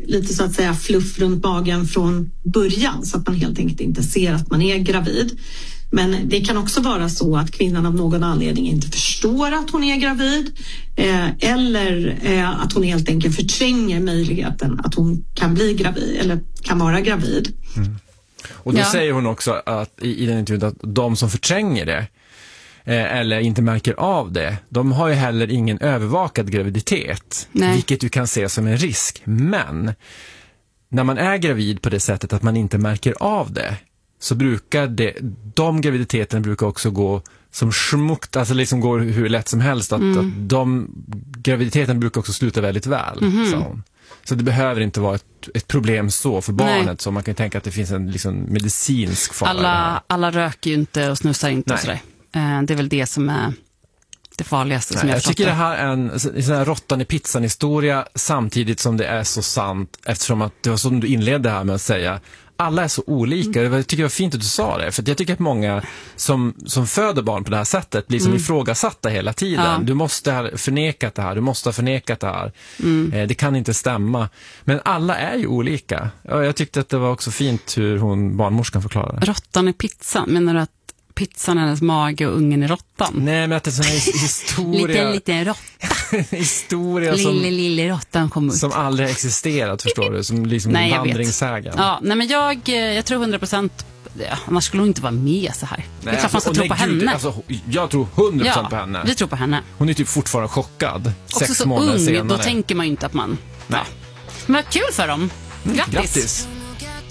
lite så att säga fluff runt magen från början så att man helt enkelt inte ser att man är gravid. Men det kan också vara så att kvinnan av någon anledning inte förstår att hon är gravid eller att hon helt enkelt förtränger möjligheten att hon kan bli gravid eller kan vara gravid. Mm. Och då säger hon också att i den intervjun att de som förtränger det eller inte märker av det, de har ju heller ingen övervakad graviditet. Nej. Vilket du kan se som en risk. Men när man är gravid på det sättet att man inte märker av det, så brukar de graviditeten brukar också gå som smukt, alltså liksom går hur lätt som helst. Att de graviditeten brukar också sluta väldigt väl, sa hon. Så det behöver inte vara ett problem så för barnet. Så man kan tänka att det finns en liksom medicinsk fara. Alla röker ju inte och snusar inte. Och sådär. Det är väl det som är det farligaste som jag tycker det här är en sån här råttan i pizzan historia, samtidigt som det är så sant, eftersom att det var som du inledde här med att säga, alla är så olika. Jag tycker det var fint att du sa det, för jag tycker att många som föder barn på det här sättet blir som ifrågasatta hela tiden. Ja. Du måste ha förnekat det här, du måste ha förnekat det här. Det kan inte stämma. Men alla är ju olika. Jag tyckte att det var också fint hur barnmorskan förklarade. Råttan i pizzan, menar du att pizzan är hennes mage och ungen i råttan? Nej, men att det är en sån här historia. liten råtta. Historia lille råttan kom ut. Som aldrig existerat, förstår du? Som liksom en vandringssägen. Ja, nej, men jag tror 100%, annars skulle hon inte vara med så här. Nej, det är klart man ska tro på henne. Alltså, jag tror 100% på henne. Vi tror på henne. Hon är typ fortfarande chockad. Också 6 så månader ung, senare. då tänker man ju inte att man... Nej. Men vad kul för dem. Grattis.